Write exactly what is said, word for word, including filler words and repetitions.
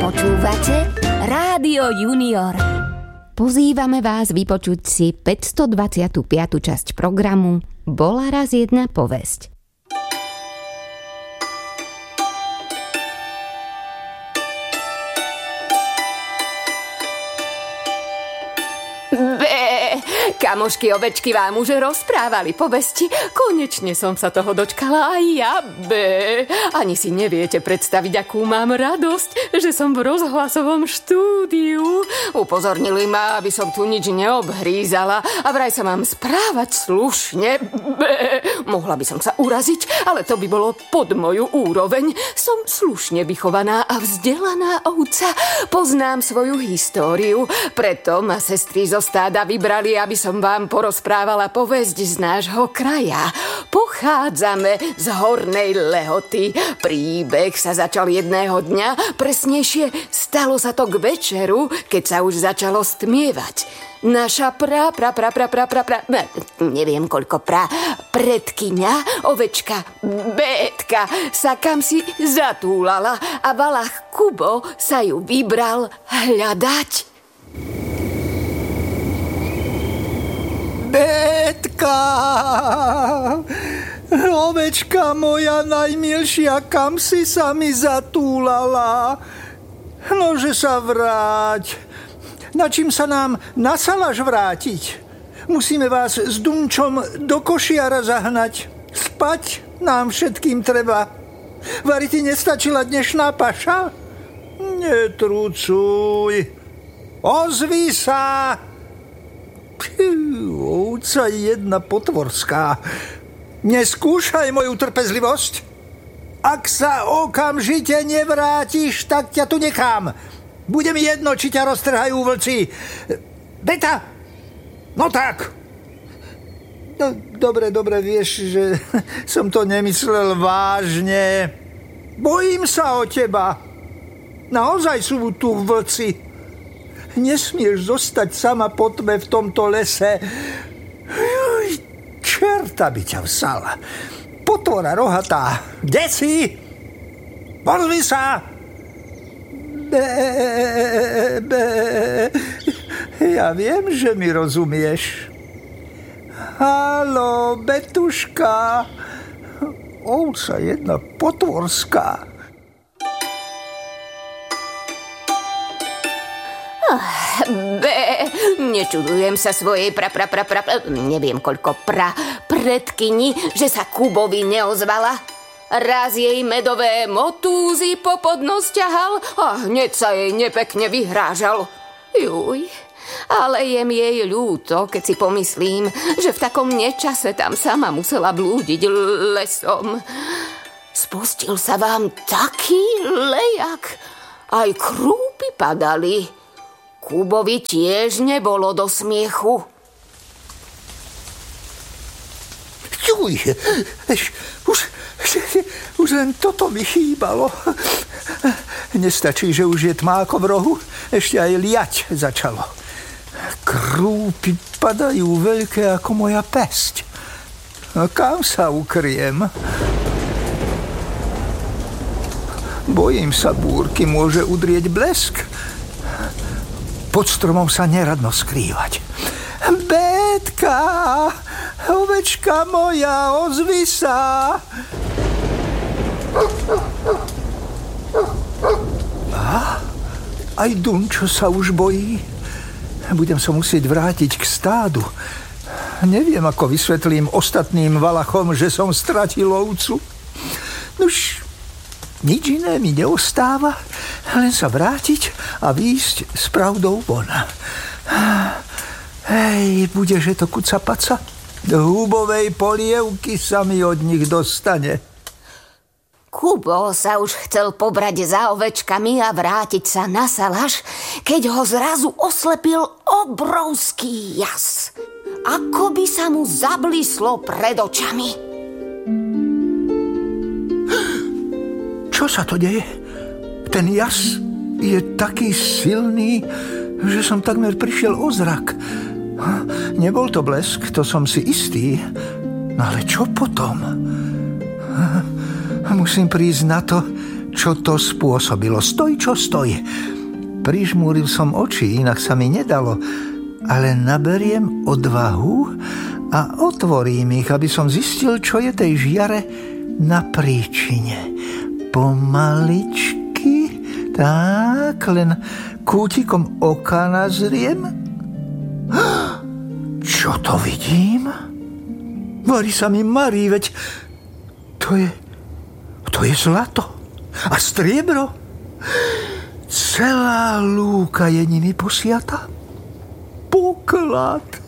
Počúvate Rádio Junior. Pozývame vás vypočuť si päťstodvadsiatu piatu časť programu Bola raz jedna povesť. Kamošky, ovečky vám už rozprávali povesti. Konečne som sa toho dočkala aj ja. Bé. Ani si neviete predstaviť, akú mám radosť, že som v rozhlasovom štúdiu. Upozornili ma, aby som tu nič neobhrízala a vraj sa mám správať slušne. Bé. Mohla by som sa uraziť, ale to by bolo pod moju úroveň. Som slušne vychovaná a vzdelaná ovca. Poznám svoju históriu, preto ma sestry zo stáda vybrali, aby som vám porozprávala povesť z nášho kraja. Pochádzame z Hornej Lehoty. Príbeh sa začal jedného dňa, presnejšie stalo sa to k večeru, keď sa už začalo stmievať. Naša pra, pra, pra, pra, pra, pra, pra, neviem koľko pra, predkyňa, ovečka Bétka sa kamsi zatúlala a valach Kubo sa ju vybral hľadať. Bétka, ovečka moja najmilšia, kam si sa mi zatúlala? Nože sa vráť. Na čím sa nám nasaláš vrátiť? Musíme vás s Dunčom do košiara zahnať. Spať nám všetkým treba. Vari ti nestačila dnešná paša? Netrucuj. Ozvi sa! Ovca jedna potvorská. Neskúšaj moju trpezlivosť. Ak sa okamžite nevrátiš, tak ťa tu nechám. Bude mi jedno, či ťa roztrhajú vlci. Beta? No tak. No, dobre, dobre, vieš, že som to nemyslel vážne. Bojím sa o teba. Naozaj sú tu vlci. Nesmieš zostať sama po tme v tomto lese. Juj, čerta by ťa vzala. Potvora rohatá. Kde si? Pozvi sa! Bé, bé. Ja viem, že mi rozumieš. Haló, Betuška. Ovca jedna potvorská. Bé, nečudujem sa svojej pra, pra, pra, pra, neviem koľko pra, predkyni, že sa Kubovi neozvala. Raz jej medové motúzy po podnos ťahal a hneď sa jej nepekne vyhrážal. Juj, ale je mi jej ľúto, keď si pomyslím, že v takom nečase tam sama musela blúdiť lesom. Spustil sa vám taký lejak, aj krúpy padali. Kubovi tiež nebolo do smiechu. Juj, už, už len toto mi chýbalo. Nestačí, že už je tmá ako v rohu, ešte aj liať začalo. Krúpy padajú veľké ako moja päsť. A kam sa ukriem? Bojím sa búrky, môže udrieť blesk. Pod stromom sa neradno skrývať. Bétka, ovečka moja, ozvi sa. A? Aj Dunčo sa už bojí. Budem sa musieť vrátiť k stádu. Neviem, ako vysvetlím ostatným valachom, že som stratil ovcu. Nuž, nič iné mi neostáva, len sa vrátiť a výjsť s pravdou von. Hej, budeže to kucapaca? Do húbovej polievky sa mi od nich dostane. Kubo sa už chcel pobrať za ovečkami a vrátiť sa na salaš, keď ho zrazu oslepil obrovský jas. Ako by sa mu zablíslo pred očami. Čo sa to deje? Ten jas je taký silný, že som takmer prišiel o zrak. Nebol to blesk, to som si istý. No ale čo potom? Musím prísť na to, čo to spôsobilo. Stoj, čo stoj. Prižmúril som oči, inak sa mi nedalo, ale naberiem odvahu a otvorím ich, aby som zistil, čo je tej žiare na príčine. Pomaličky, tak, len kútikom oka nazriem. Čo to vidím? Varí sa mi marí, veď to je, to je zlato a striebro. Celá lúka je nimi posiata. Poklad.